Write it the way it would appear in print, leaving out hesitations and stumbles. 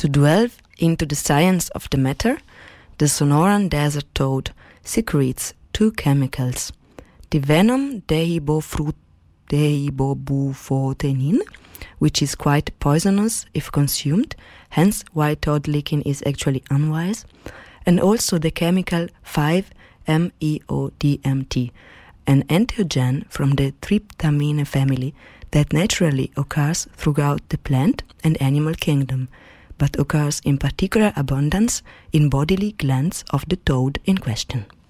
To delve into the science of the matter, the Sonoran desert toad secretes two chemicals, the venom dehibobufotenin, which is quite poisonous if consumed, hence why toad licking is actually unwise, and also the chemical 5-MeO-DMT, an entheogen from the tryptamine family that naturally occurs throughout the plant and animal kingdom, but occurs in particular abundance in bodily glands of the toad in question.